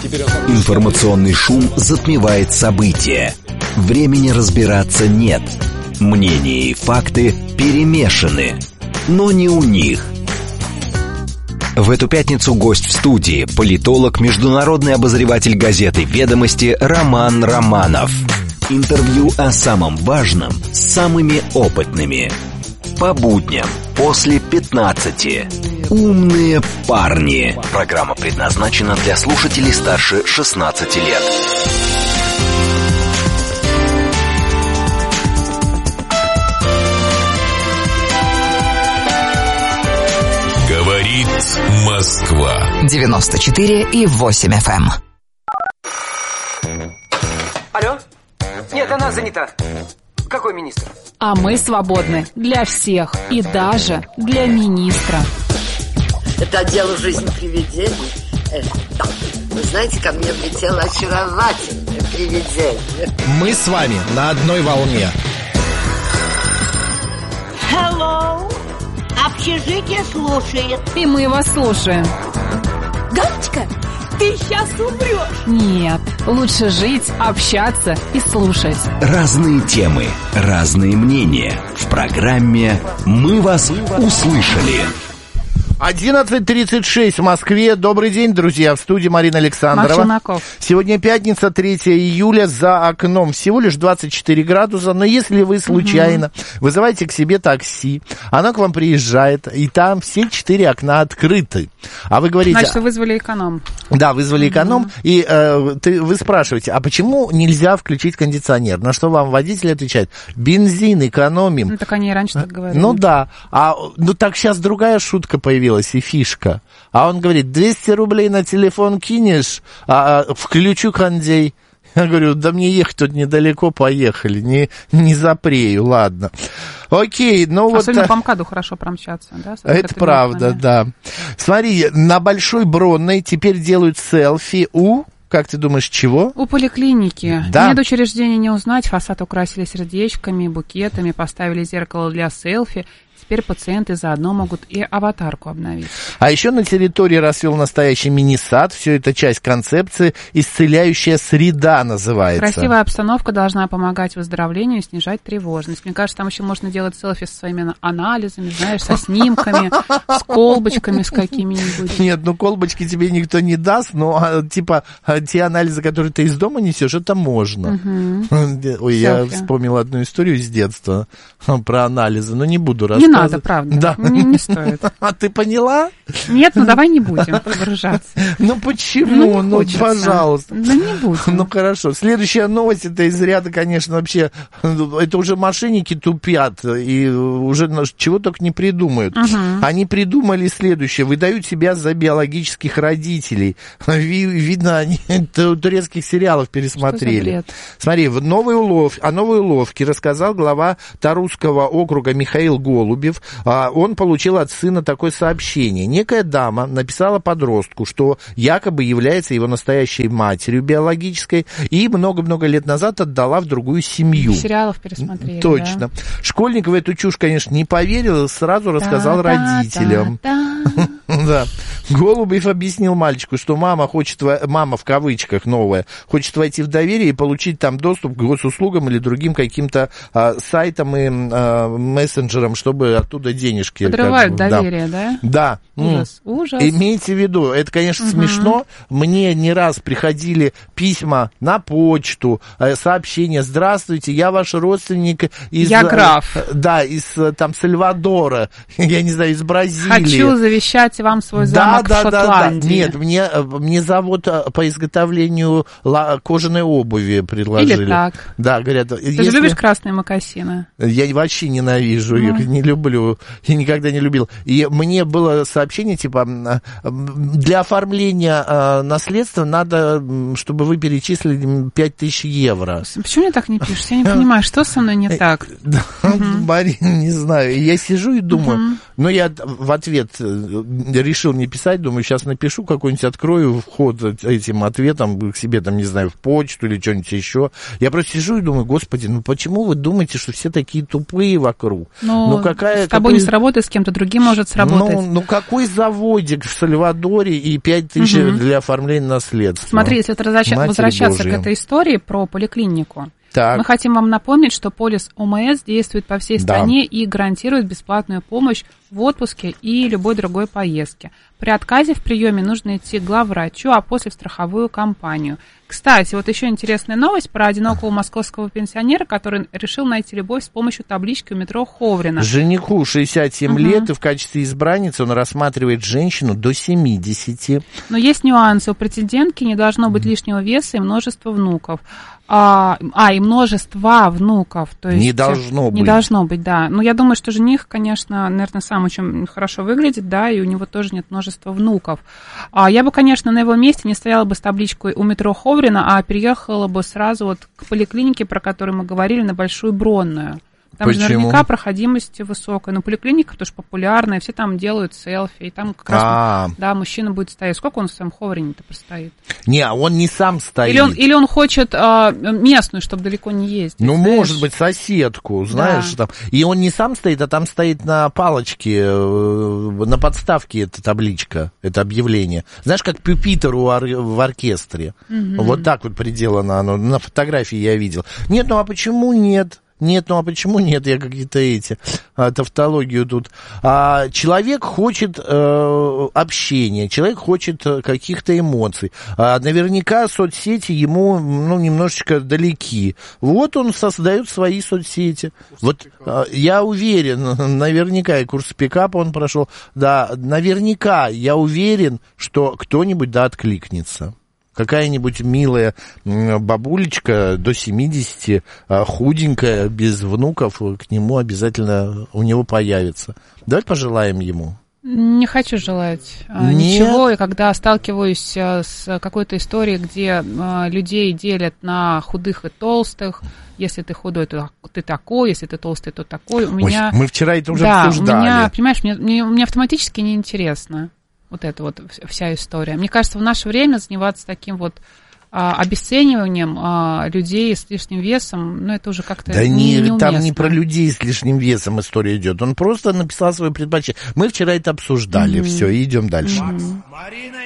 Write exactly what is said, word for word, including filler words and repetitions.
Информационный шум затмевает события. Времени разбираться нет. Мнения и факты перемешаны. Но не у них. В эту пятницу гость в студии – политолог, международный обозреватель газеты «Ведомости» Роман Романов. Интервью о самом важном с самыми опытными. По будням после пятнадцати. Умные парни. Программа предназначена для слушателей старше шестнадцати лет. Говорит Москва. девяносто четыре и восемь эф эм. Алло? Нет, она занята. Какой министр? А мы свободны для всех и даже для министра. Это отдел жизни привидений. Э, да. Вы знаете, ко мне влетело очаровательное привидение. Мы с вами на одной волне. Hello. Общежитие слушает. И мы вас слушаем. Галочка, ты сейчас умрешь. Нет, лучше жить, общаться и слушать. Разные темы, разные мнения. В программе «Мы вас услышали». одиннадцать тридцать шесть в Москве. Добрый день, друзья. В студии Марина Александрова. Максимаков. Сегодня пятница, третьего июля. За окном всего лишь двадцать четыре градуса. Но если вы случайно угу. вызываете к себе такси, оно к вам приезжает, и там все четыре окна открыты. А вы говорите... Значит, вы вызвали эконом. Да, вызвали эконом. Угу. И э, ты, вы спрашиваете, а почему нельзя включить кондиционер? На что вам водитель отвечает: бензин экономим. Ну, так они и раньше так говорили. Ну да. А, ну так сейчас другая шутка появилась. И фишка. А он говорит: двести рублей на телефон кинешь, а, а включу кондей. Я говорю: да мне ехать тут недалеко, поехали, не, не запрею, ладно. Окей, ну вот... Особенно по МКАДу хорошо промчаться, да? Это правда, окнами. Да. Смотри, на Большой Бронной теперь делают селфи у... Как ты думаешь, чего? У поликлиники. Да. Медучреждение не узнать. Фасад украсили сердечками, букетами, поставили зеркало для селфи. Теперь пациенты заодно могут и аватарку обновить. А еще на территории расцвел настоящий мини-сад. Все это часть концепции «Исцеляющая среда» называется. Красивая обстановка должна помогать выздоровлению и снижать тревожность. Мне кажется, там еще можно делать селфи со своими анализами, знаешь, со снимками, с колбочками с какими-нибудь. Нет, ну колбочки тебе никто не даст, но типа те анализы, которые ты из дома несешь, это можно. Угу. Ой, я вспомнил одну историю с детства про анализы, но не буду рассказывать. Не надо, правда. Да. Не, не стоит. А ты поняла? Нет, ну давай не будем погружаться. Ну почему? Ну, ну пожалуйста. Ну не будем. Ну хорошо. Следующая новость, это из ряда, конечно, вообще, это уже мошенники тупят, и уже чего только не придумают. Угу. Они придумали следующее: выдают себя за биологических родителей. Видно, они турецких сериалов пересмотрели. Смотри, в новой улов... о новой уловке рассказал глава Тарусского округа Михаил Голубев. Он получил от сына такое сообщение. Некая дама написала подростку, что якобы является его настоящей матерью биологической, и много-много лет назад отдала в другую семью. Сериалов пересмотрели. Точно. Да? Школьник в эту чушь, конечно, не поверил, сразу рассказал да, родителям. Да, да. Да. Голубев объяснил мальчику, что мама хочет, мама в кавычках новая, хочет войти в доверие и получить там доступ к госуслугам или другим каким-то а, сайтам и а, мессенджерам, чтобы оттуда денежки... Подрывают как бы, доверие, да? Да. Ужас, mm. ужас. Имейте в виду, это, конечно, угу. смешно. Мне не раз приходили письма на почту, сообщения: здравствуйте, я ваш родственник из... Я граф. Да, из там Сальвадора, я не знаю, из Бразилии. Хочу завещать вам свой замок да, в да, Шотландии. Да, да. Нет, мне, мне завод по изготовлению кожаной обуви предложили. Или так. Да, говорят... Ты если... же любишь красные мокасины? Я вообще ненавижу их, не люблю, и никогда не любил. И мне было сообщение, типа, для оформления наследства надо, чтобы вы перечислили пять тысяч евро. Почему мне так не пишешь? Я не понимаю, что со мной не так? Марина, не знаю. Я сижу и думаю, но я в ответ решил не писать, думаю, сейчас напишу какой-нибудь, открою вход этим ответом к себе, там, не знаю, в почту или что-нибудь еще. Я просто сижу и думаю: господи, ну почему вы думаете, что все такие тупые вокруг? Ну, ну какая какая... С тобой какой... не сработает, с кем-то другим может сработать. Ну, ну какой заводик в Сальвадоре и пять тысяч угу. для оформления наследства? Смотри, если возвращ... возвращаться Божья. к этой истории про поликлинику, так. мы хотим вам напомнить, что полис ОМС действует по всей стране да. и гарантирует бесплатную помощь в отпуске и любой другой поездке. При отказе в приеме нужно идти к главврачу, а после в страховую компанию. Кстати, вот еще интересная новость про одинокого московского пенсионера, который решил найти любовь с помощью таблички у метро Ховрина. Жениху шестьдесят семь угу. лет, и в качестве избранницы он рассматривает женщину до семидесяти. Но есть нюансы. У претендентки не должно быть лишнего веса и множества внуков. А, а, и множество внуков. То есть не должно быть. Не должно быть, да. Но я думаю, что жених, конечно, наверное, сам очень хорошо выглядит, да, и у него тоже нет множества внуков. А, я бы, конечно, на его месте не стояла бы с табличкой у метро Ховрина, а переехала бы сразу вот к поликлинике, про которую мы говорили, на Большую Бронную. Там Почему? же наверняка проходимость высокая. Но поликлиника тоже популярная, все там делают селфи. И там как раз, А-а-а. да, мужчина будет стоять. Сколько он в своем Ховрине-то простоит? Не, он не сам стоит. Или он, или он хочет а, местную, чтобы далеко не ездить. Ну, знаешь? Может быть, соседку, знаешь. Да. Там. И он не сам стоит, а там стоит на палочке, на подставке эта табличка, это объявление. Знаешь, как пюпитер у ор- в оркестре. Угу. Вот так вот приделано оно. На фотографии я видел. Нет, ну а почему нет? Нет, ну а почему нет? Я какие-то эти, а, тавтологию тут. А, человек хочет э, общения, человек хочет каких-то эмоций. А, наверняка соцсети ему, ну, немножечко далеки. Вот он создает свои соцсети. Курс вот а, я уверен, наверняка и курс пикапа он прошел. Да, наверняка я уверен, что кто-нибудь да откликнется. Какая-нибудь милая бабулечка до семидесяти, худенькая, без внуков, к нему обязательно у него появится. Давай пожелаем ему. Не хочу желать Нет. ничего, и когда сталкиваюсь с какой-то историей, где людей делят на худых и толстых, если ты худой, то ты такой, если ты толстый, то такой. У меня... Ой, мы вчера это уже да, обсуждали. У меня, понимаешь, мне, мне, мне автоматически неинтересно. Вот эта вот вся история. Мне кажется, в наше время заниматься таким вот а, обесцениванием а, людей с лишним весом, ну, это уже как-то да не, не, неуместно. Там не про людей с лишним весом история идет. Он просто написал свое предпочтение. Мы вчера это обсуждали. Mm-hmm. Все, идем дальше. Mm-hmm. Марина